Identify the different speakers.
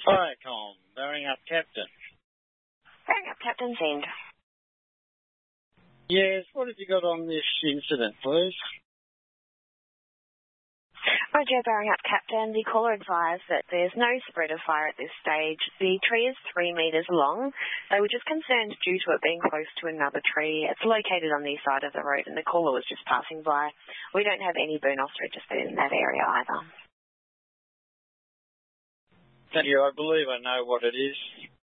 Speaker 1: Viacom, bearing up Captain.
Speaker 2: Bearing up Captain's End.
Speaker 1: Yes, what have you got on this incident, please?
Speaker 2: Roger, bearing up Captain. The caller advised that there's no spread of fire at this stage. The tree is 3 metres long. They were just concerned due to it being close to another tree. It's located on the side of the road and the caller was just passing by. We don't have any burn-offs registered in that area either.
Speaker 1: Thank you. I believe I know what it is.